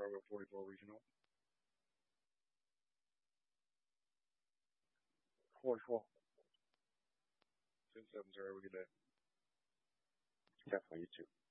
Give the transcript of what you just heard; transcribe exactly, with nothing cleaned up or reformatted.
Chicago forty-four Regional. forty-four. Ten seven, sir. Have a good day. Definitely, you too.